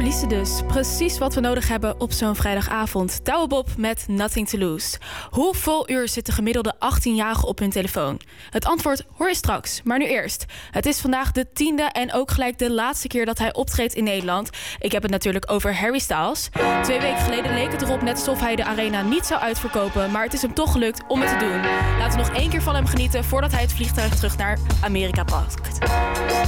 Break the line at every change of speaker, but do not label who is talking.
Alice dus. Precies wat we nodig hebben op zo'n vrijdagavond. Douwe Bob met Nothing to Lose. Hoeveel uur zit de gemiddelde 18-jarige op hun telefoon? Het antwoord hoor je straks, maar nu eerst. Het is vandaag de 10e en ook gelijk de laatste keer dat hij optreedt in Nederland. Ik heb het natuurlijk over Harry Styles. 2 weken geleden leek het erop net alsof hij de arena niet zou uitverkopen, maar het is hem toch gelukt om het te doen. Laten we nog 1 keer van hem genieten voordat hij het vliegtuig terug naar Amerika pakt.